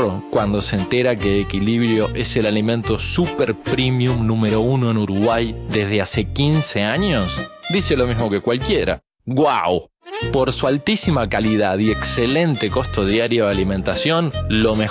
zorro cuando se entera que Equilibrio es el alimento super premium número 1 en Uruguay desde hace 15 años? Dice lo mismo que cualquiera. ¡Guau! Por su altísima calidad y excelente costo diario de alimentación, lo mejor